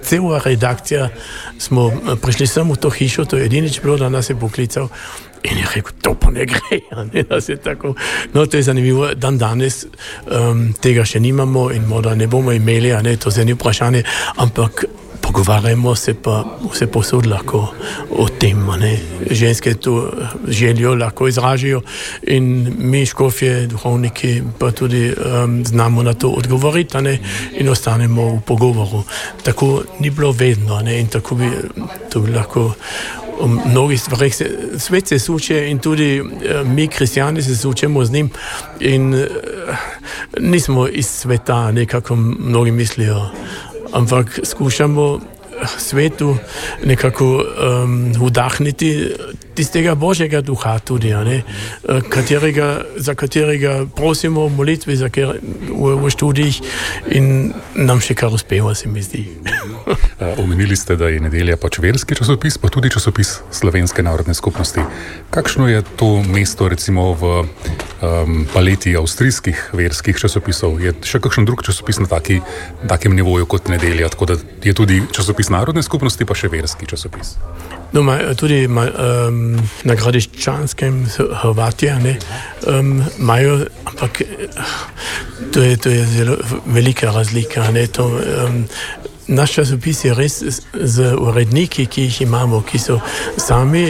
cela redakcija smo prišli sem v to hišo, to je edinič bilo, da nas je poklical in je rekel, to pa ne gre, ne, da se tako, no to je zanimivo, dan danes tega še nimamo in morda ne bomo imeli, ne, to se ni vprašanje, ampak pogovarjamo se pa vse posod lahko o tem, ne. Ženske to željo lahko izražijo in mi škofje, duhovniki pa tudi znamo na to odgovoriti, ne, in ostanemo v pogovoru. Tako ni bilo vedno, ne, in tako bi to bi lahko o mnogih stvarih svet se suče in tudi mi kristjani se sučemo z njim in nismo iz sveta, nekako mnogi mislijo, ampak skušamo svetu nekako vdahniti tistega Božjega duha tudi, ne, za katerega prosimo v molitvi, v študijih in nam še kar uspeva, se mi zdi. Omenili ste, da je Nedelja pač verski časopis, pa tudi časopis Slovenske narodne skupnosti. Kakšno je to mesto recimo v paleti avstrijskih verskih časopisov? Je še kakšen drug časopis na takem nivoju kot Nedelja, tako da je tudi časopis narodne skupnosti, pa še verski časopis? No, tudi na Gradiščanskem Hrvatija, ne, imajo, ampak to je zelo velika razlika, ne, to naš časopis je res z uredniki, ki jih imamo, ki so sami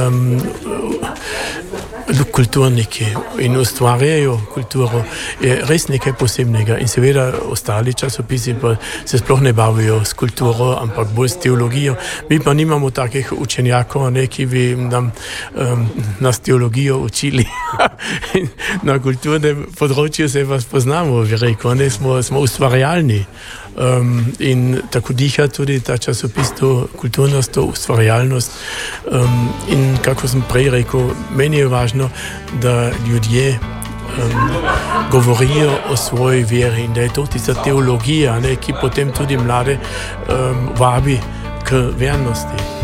kulturniki in ustvarjajo kulturo, je res nekaj posebnega in seveda ostali časopisi pa se sploh ne bavijo s kulturo, ampak bolj s teologijo. Mi pa nimamo takih učenjakov, ne, ki bi nas teologijo učili. Na kulturnem področju se vas poznamo, bi rekel, ne, smo ustvarjalni. In tako diha tudi ta časopis, to kulturnost, to ustvarjalnost. In kako sem prej rekel, meni je važno, da ljudje govorijo o svoji veri in da je to tista teologija, ne, ki potem tudi mlade vabi k vernosti.